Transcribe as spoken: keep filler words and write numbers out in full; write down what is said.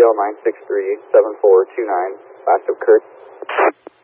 L nine six three seven four two nine, last of Kurt.